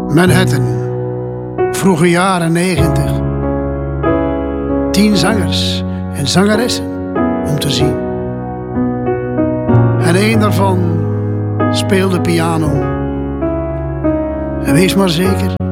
Manhattan, vroege jaren 90. 10 zangers en zangeressen om te zien. En één daarvan speelde piano. En wees maar zeker,